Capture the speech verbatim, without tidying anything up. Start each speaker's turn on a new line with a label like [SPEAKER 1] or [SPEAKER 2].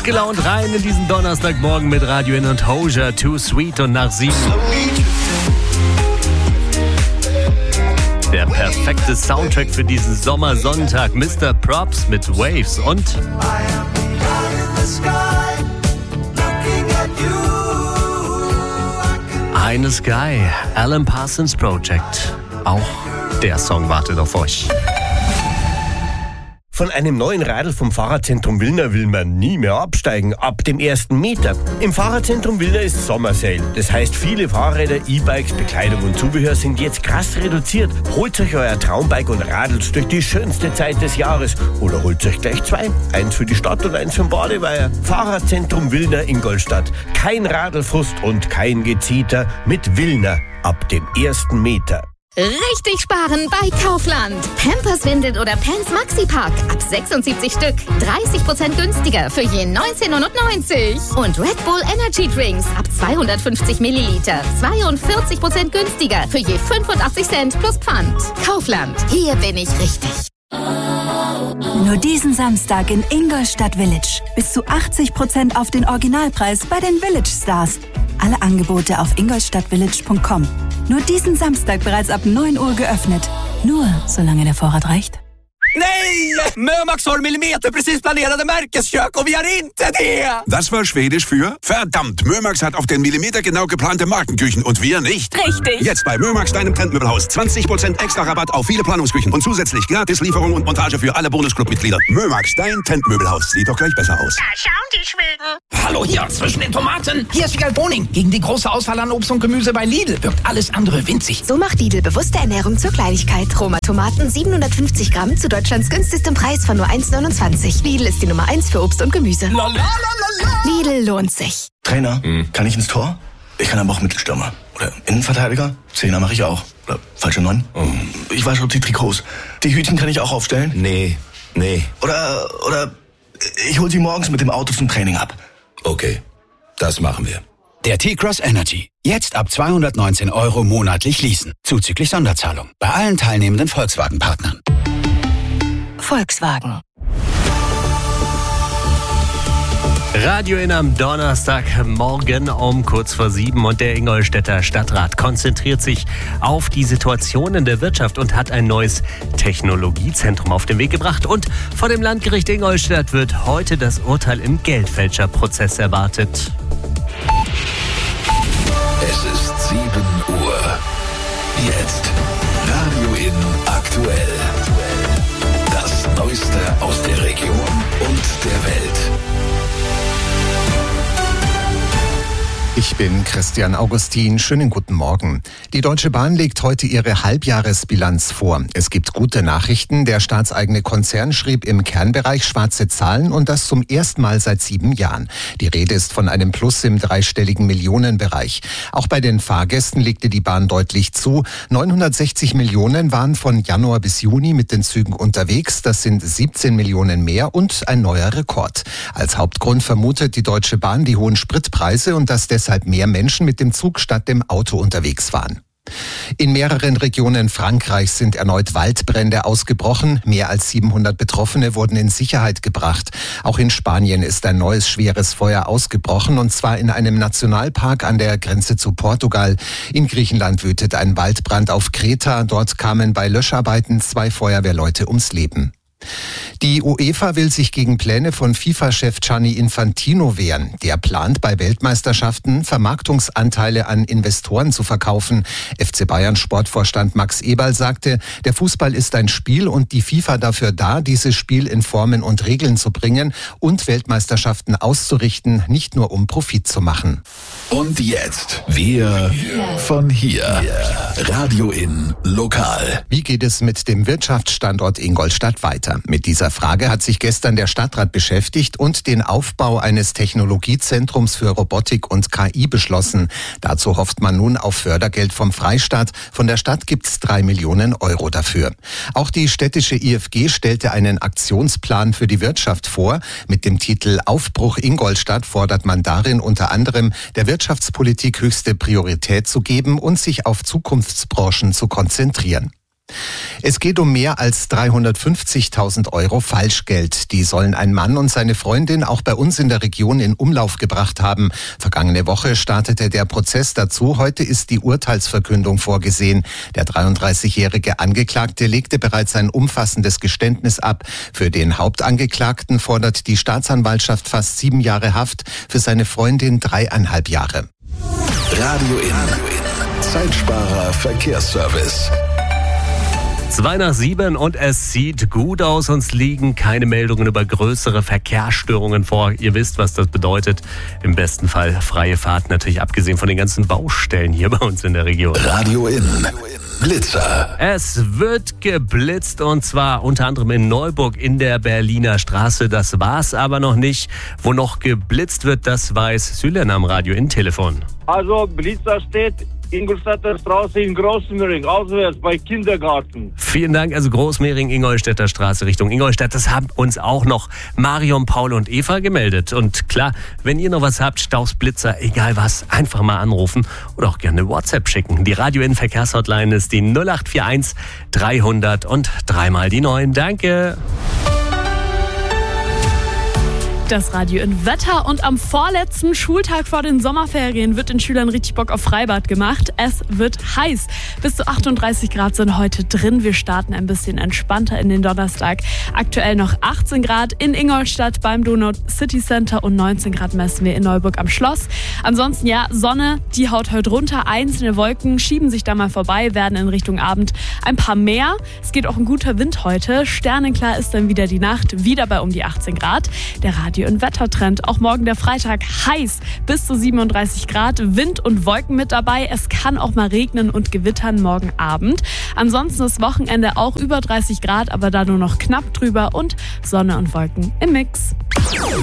[SPEAKER 1] Gut gelaunt rein in diesen Donnerstagmorgen mit Radio In und Hozier, Too Sweet und nach sieben. Der perfekte Soundtrack für diesen Sommersonntag. Mister Props mit Waves und Eine Sky, Alan Parsons Project. Auch der Song wartet auf euch.
[SPEAKER 2] Von einem neuen Radl vom Fahrradzentrum Wilna will man nie mehr absteigen, ab dem ersten Meter. Im Fahrradzentrum Wilna ist Sommersale. Das heißt, viele Fahrräder, E-Bikes, Bekleidung und Zubehör sind jetzt krass reduziert. Holt euch euer Traumbike und radelt durch die schönste Zeit des Jahres. Oder holt euch gleich zwei. Eins für die Stadt und eins für den Badeweiher. Fahrradzentrum Wilna Ingolstadt. Kein Radlfrust und kein Gezeter mit Wilna ab dem ersten Meter.
[SPEAKER 3] Richtig sparen bei Kaufland. Pampers, Windeln oder Pants Maxi-Pack ab sechsundsiebzig Stück. dreißig Prozent günstiger für je neunzehn neunundneunzig. Und Red Bull Energy Drinks ab zweihundertfünfzig Milliliter. zweiundvierzig Prozent günstiger für je fünfundachtzig Cent plus Pfand. Kaufland. Hier bin ich richtig.
[SPEAKER 4] Nur diesen Samstag in Ingolstadt Village. Bis zu achtzig Prozent auf den Originalpreis bei den Village Stars. Alle Angebote auf ingolstadtvillage punkt com. Nur diesen Samstag bereits ab neun Uhr geöffnet. Nur solange der Vorrat reicht.
[SPEAKER 5] Nej! Mömax har millimeter precis planerade Märkeskök och vi har inte det!
[SPEAKER 6] Das war Schwedisch für verdammt, Mömax hat auf den Millimeter genau geplante Markenküchen und wir nicht.
[SPEAKER 4] Richtig.
[SPEAKER 6] Jetzt bei Mömax, deinem Trendmöbelhaus. zwanzig Prozent extra Rabatt auf viele Planungsküchen und zusätzlich gratis Lieferung und Montage für alle Bonusclub-Mitglieder. Mömax, dein Trendmöbelhaus. Sieht doch gleich besser aus.
[SPEAKER 7] Da schauen die Schweden.
[SPEAKER 5] Hallo hier zwischen den Tomaten. Hier ist Wiegald Boning. Gegen die große Auswahl an Obst und Gemüse bei Lidl wirkt alles andere winzig.
[SPEAKER 8] So macht Lidl bewusste Ernährung zur Kleinigkeit. Roma Tomaten siebenhundertfünfzig Gramm zu Deutschlands günstigstem Preis von nur eins neunundzwanzig. Lidl ist die Nummer eins für Obst und Gemüse. Lidl lohnt sich.
[SPEAKER 9] Trainer, hm. kann ich ins Tor? Ich kann aber auch Mittelstürmer. Oder Innenverteidiger? Zehner mache ich auch. Oder falsche Neun? Oh. Ich wasche die Trikots. Die Hütchen kann ich auch aufstellen?
[SPEAKER 10] Nee, nee.
[SPEAKER 9] Oder, oder ich hol sie morgens mit dem Auto zum Training ab.
[SPEAKER 10] Okay, das machen wir.
[SPEAKER 11] Der T-Cross Energy. Jetzt ab zweihundertneunzehn Euro monatlich leasen. Zuzüglich Sonderzahlung. Bei allen teilnehmenden Volkswagen-Partnern.
[SPEAKER 4] Volkswagen.
[SPEAKER 1] Radio In am Donnerstagmorgen um kurz vor sieben und der Ingolstädter Stadtrat konzentriert sich auf die Situation in der Wirtschaft und hat ein neues Technologiezentrum auf den Weg gebracht. Und vor dem Landgericht Ingolstadt wird heute das Urteil im Geldfälscherprozess erwartet.
[SPEAKER 12] Es ist sieben Uhr. Jetzt Radio In aktuell. Das Neueste aus der Region und der Welt.
[SPEAKER 13] Ich bin Christian Augustin. Schönen guten Morgen. Die Deutsche Bahn legt heute ihre Halbjahresbilanz vor. Es gibt gute Nachrichten. Der staatseigene Konzern schrieb im Kernbereich schwarze Zahlen und das zum ersten Mal seit sieben Jahren. Die Rede ist von einem Plus im dreistelligen Millionenbereich. Auch bei den Fahrgästen legte die Bahn deutlich zu. neunhundertsechzig Millionen waren von Januar bis Juni mit den Zügen unterwegs. Das sind siebzehn Millionen mehr und ein neuer Rekord. Als Hauptgrund vermutet die Deutsche Bahn die hohen Spritpreise und dass deshalb mehr Menschen mit dem Zug statt dem Auto unterwegs waren. In mehreren Regionen Frankreichs sind erneut Waldbrände ausgebrochen. Mehr als siebenhundert Betroffene wurden in Sicherheit gebracht. Auch in Spanien ist ein neues schweres Feuer ausgebrochen, und zwar in einem Nationalpark an der Grenze zu Portugal. In Griechenland wütet ein Waldbrand auf Kreta. Dort kamen bei Löscharbeiten zwei Feuerwehrleute ums Leben. Die UEFA will sich gegen Pläne von FIFA-Chef Gianni Infantino wehren. Der plant, bei Weltmeisterschaften Vermarktungsanteile an Investoren zu verkaufen. F C Bayern Sportvorstand Max Eberl sagte, der Fußball ist ein Spiel und die FIFA dafür da, dieses Spiel in Formen und Regeln zu bringen und Weltmeisterschaften auszurichten, nicht nur um Profit zu machen.
[SPEAKER 12] Und jetzt wir von hier. Radio In Lokal.
[SPEAKER 13] Wie geht es mit dem Wirtschaftsstandort Ingolstadt weiter? Mit dieser Frage hat sich gestern der Stadtrat beschäftigt und den Aufbau eines Technologiezentrums für Robotik und K I beschlossen. Dazu hofft man nun auf Fördergeld vom Freistaat. Von der Stadt gibt's drei Millionen Euro dafür. Auch die städtische I F G stellte einen Aktionsplan für die Wirtschaft vor. Mit dem Titel Aufbruch Ingolstadt fordert man darin unter anderem, der Wirtschaftspolitik höchste Priorität zu geben und sich auf Zukunftsbranchen zu konzentrieren. Es geht um mehr als dreihundertfünfzigtausend Euro Falschgeld. Die sollen ein Mann und seine Freundin auch bei uns in der Region in Umlauf gebracht haben. Vergangene Woche startete der Prozess dazu. Heute ist die Urteilsverkündung vorgesehen. Der dreiunddreißigjährige Angeklagte legte bereits ein umfassendes Geständnis ab. Für den Hauptangeklagten fordert die Staatsanwaltschaft fast sieben Jahre Haft, für seine Freundin dreieinhalb Jahre.
[SPEAKER 12] Radio in Zeitsparer Verkehrsservice.
[SPEAKER 1] Zwei nach sieben und es sieht gut aus. Uns liegen keine Meldungen über größere Verkehrsstörungen vor. Ihr wisst, was das bedeutet. Im besten Fall freie Fahrt, natürlich abgesehen von den ganzen Baustellen hier bei uns in der Region.
[SPEAKER 12] Radio in Blitzer.
[SPEAKER 1] Es wird geblitzt und zwar unter anderem in Neuburg in der Berliner Straße. Das war's aber noch nicht. Wo noch geblitzt wird, das weiß Sülen am Radio in Telefon.
[SPEAKER 14] Also Blitzer steht Ingolstädter Straße in Großmehring, auswärts bei Kindergarten.
[SPEAKER 1] Vielen Dank, also Großmehring, Ingolstädter Straße Richtung Ingolstadt. Das haben uns auch noch Marion, Paul und Eva gemeldet. Und klar, wenn ihr noch was habt, Staus, Blitzer, egal was, einfach mal anrufen oder auch gerne WhatsApp schicken. Die Radio in Verkehrshotline ist die null acht vier eins dreihundert und dreimal die neun. Danke.
[SPEAKER 15] Das Radio in Wetter und am vorletzten Schultag vor den Sommerferien wird den Schülern richtig Bock auf Freibad gemacht. Es wird heiß. Bis zu achtunddreißig Grad sind heute drin. Wir starten ein bisschen entspannter in den Donnerstag. Aktuell noch achtzehn Grad in Ingolstadt beim Donau City Center und neunzehn Grad messen wir in Neuburg am Schloss. Ansonsten ja, Sonne, die haut heute runter. Einzelne Wolken schieben sich da mal vorbei, werden in Richtung Abend ein paar mehr. Es geht auch ein guter Wind heute. Sternenklar ist dann wieder die Nacht, wieder bei um die achtzehn Grad. Der Radio in Wettertrend. Auch morgen der Freitag heiß, bis zu siebenunddreißig Grad, Wind und Wolken mit dabei. Es kann auch mal regnen und gewittern morgen Abend. Ansonsten das Wochenende auch über dreißig Grad, aber da nur noch knapp drüber und Sonne und Wolken im Mix.